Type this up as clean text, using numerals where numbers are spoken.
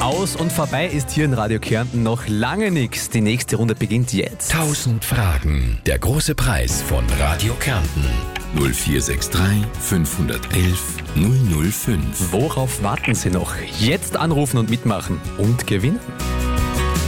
Aus und vorbei ist hier in Radio Kärnten noch lange nichts. Die nächste Runde beginnt jetzt. 1000 Fragen. Der große Preis von Radio Kärnten. 0463 511 005. Worauf warten Sie noch? Jetzt anrufen und mitmachen und gewinnen.